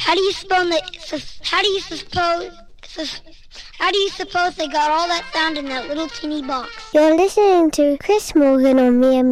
How do you suppose they got all that sound in that little teeny box? You're listening to Chris Morgan on Mia